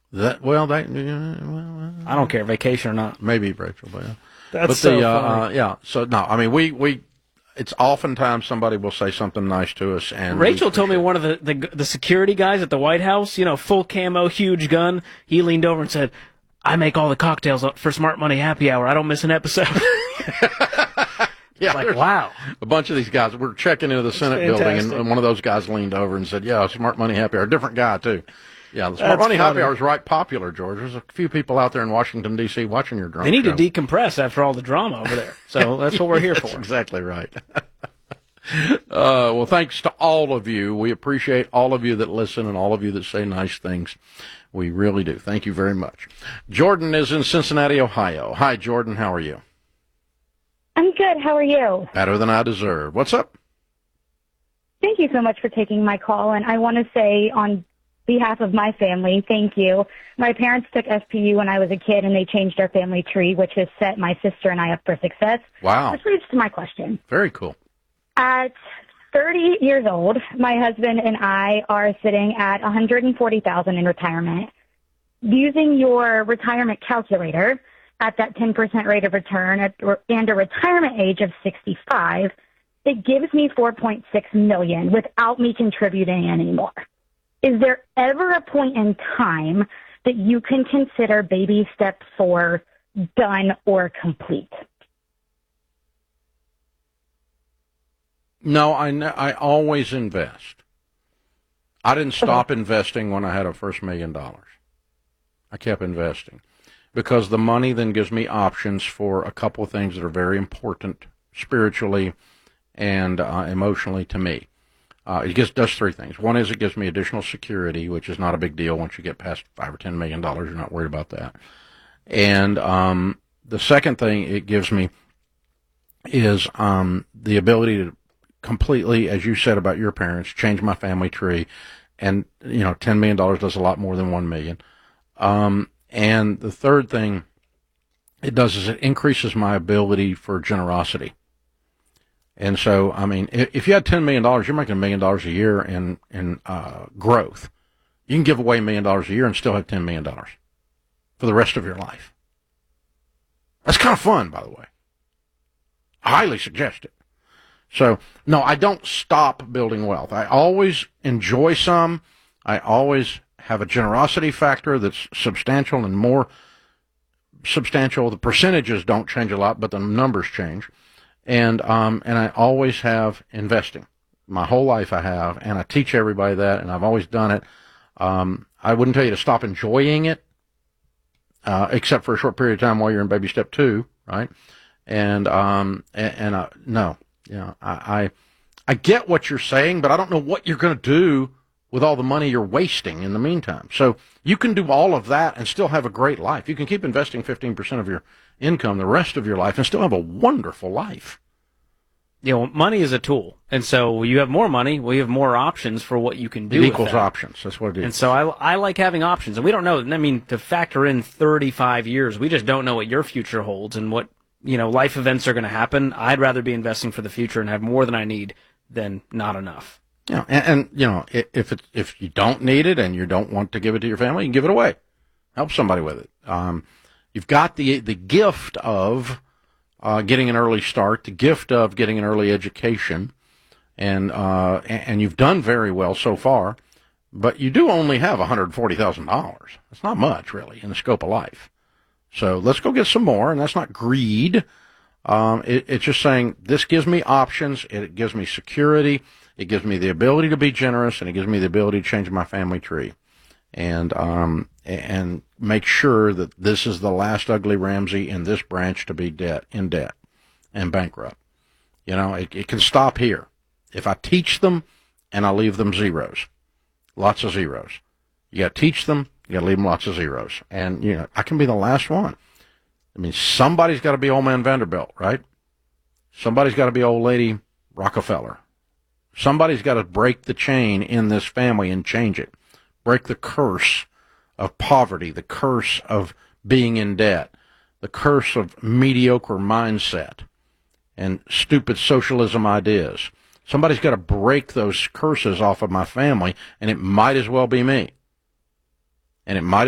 I don't care, vacation or not. Maybe Rachel, but That's so funny. yeah. So no, I mean we. It's oftentimes somebody will say something nice to us, and Rachel told me one of the security guys at the White House, full camo, huge gun. He leaned over and said, "I make all the cocktails for Smart Money Happy Hour. I don't miss an episode." Yeah, like, wow. A bunch of these guys. We're checking into the Senate building, and one of those guys leaned over and said, "Yeah, Smart Money Happy Hour." A different guy too. Yeah, the Smart Money Happy Hour is right popular, George. There's a few people out there in Washington, D.C. watching your drunk They need show. to decompress after all the drama over there. So that's what we're here for. That's exactly right. Well, thanks to all of you. We appreciate all of you that listen and all of you that say nice things. We really do. Thank you very much. Jordan is in Cincinnati, Ohio. Hi, Jordan. How are you? I'm good. How are you? Better than I deserve. What's up? Thank you so much for taking my call. And I want to say on behalf of my family, thank you. My parents took SPU when I was a kid, and they changed our family tree, which has set my sister and I up for success. Wow. Which leads to my question. Very cool. At 30 years old, my husband and I are sitting at $140,000 in retirement. Using your retirement calculator at that 10% rate of return and a retirement age of 65, it gives me $4.6 million without me contributing anymore. Is there ever a point in time that you can consider baby step 4 done or complete? No, I always invest. I didn't stop investing when I had a first $1 million. I kept investing because the money then gives me options for a couple of things that are very important spiritually and emotionally to me. It does three things. One is it gives me additional security, which is not a big deal once you get past $5 or $10 million. You're not worried about that. And the second thing it gives me is the ability to completely, as you said about your parents, change my family tree. And, $10 million does a lot more than $1 million. And the third thing it does is it increases my ability for generosity. And so, I mean, if you had $10 million, you're making $1 million a year in growth. You can give away $1 million a year and still have $10 million for the rest of your life. That's kind of fun, by the way. I highly suggest it. So, no, I don't stop building wealth. I always enjoy some. I always have a generosity factor that's substantial and more substantial. The percentages don't change a lot, but the numbers change. And I always have investing. My whole life I have, and I teach everybody that, and I've always done it. I wouldn't tell you to stop enjoying it, except for a short period of time while you're in baby step 2, right? No. Yeah, I get what you're saying, but I don't know what you're going to do with all the money you're wasting in the meantime. So you can do all of that and still have a great life. You can keep investing 15% of your income the rest of your life and still have a wonderful life. Money is a tool. And so you have more money, well, you have more options for what you can do. It equals options. That's what it is. And so I like having options. And we don't know. I mean, to factor in 35 years, we just don't know what your future holds and what life events are going to happen. I'd rather be investing for the future and have more than I need than not enough. Yeah, and if you don't need it and you don't want to give it to your family, you can give it away. Help somebody with it. You've got the gift of getting an early start, the gift of getting an early education, and you've done very well so far. But you do only have $140,000. That's not much, really, in the scope of life. So let's go get some more, and that's not greed. It's just saying this gives me options, it gives me security, it gives me the ability to be generous, and it gives me the ability to change my family tree, and make sure that this is the last ugly Ramsey in this branch to be in debt and bankrupt. It can stop here. If I teach them and I leave them zeros, lots of zeros. You got to teach them. You got to leave them lots of zeros. And, I can be the last one. I mean, somebody's got to be old man Vanderbilt, right? Somebody's got to be old lady Rockefeller. Somebody's got to break the chain in this family and change it. Break the curse of poverty, the curse of being in debt, the curse of mediocre mindset and stupid socialism ideas. Somebody's got to break those curses off of my family, and it might as well be me. And it might